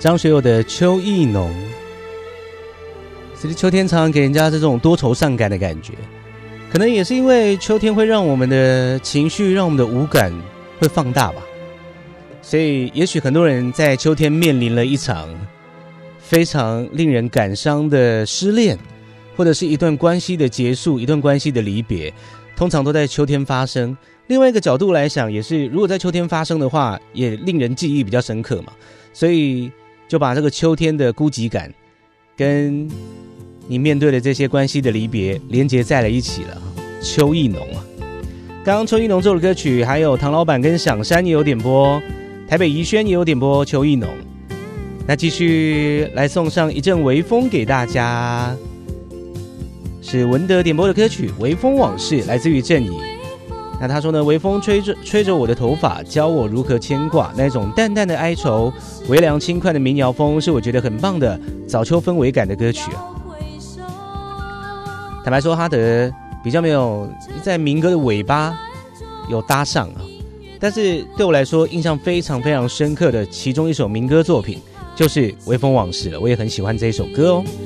张学友的《秋意浓》。其实秋天常常给人家这种多愁善感的感觉，可能也是因为秋天会让我们的情绪，让我们的五感会放大吧。所以也许很多人在秋天面临了一场非常令人感伤的失恋，或者是一段关系的结束，一段关系的离别，通常都在秋天发生。另外一个角度来想，也是如果在秋天发生的话，也令人记忆比较深刻嘛，所以就把这个秋天的孤寂感跟你面对的这些关系的离别连结在了一起了。秋意浓啊，刚刚秋意浓这首歌曲，还有唐老板跟响山也有点播，台北宜轩也有点播秋意浓。那继续来送上一阵微风给大家，是文德点播的歌曲《微风往事》，来自于郑怡。那他说呢，微风吹着我的头发，教我如何牵挂，那种淡淡的哀愁，微凉轻快的民谣风，是我觉得很棒的早秋氛围感的歌曲啊。坦白说，哈德比较没有在民歌的尾巴有搭上啊，但是对我来说印象非常非常深刻的其中一首民歌作品就是《微风往事》了，我也很喜欢这一首歌哦。